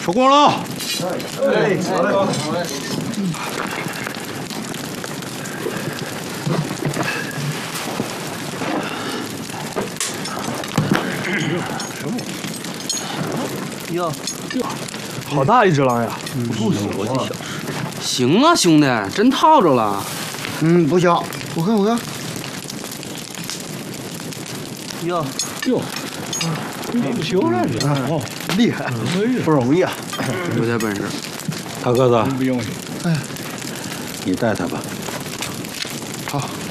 收工了。 哎，好嘞。 哟，好大一只狼呀！ 不行啊！ 行啊，兄弟，真套着了。 不小，我看。 哟， 不行了这哦， 厉害，不容易啊！ 有点本事。 大个子， 哎， 你带他吧。 好。